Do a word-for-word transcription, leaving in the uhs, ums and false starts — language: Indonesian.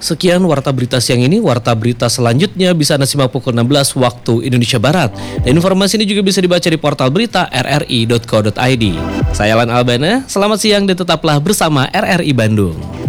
Sekian Warta Berita siang ini. Warta Berita selanjutnya bisa Anda simak pukul enam belas waktu Indonesia Barat. Dan informasi ini juga bisa dibaca di portal berita r r i dot co dot i d. Saya Alan Albana, selamat siang dan tetaplah bersama R R I Bandung.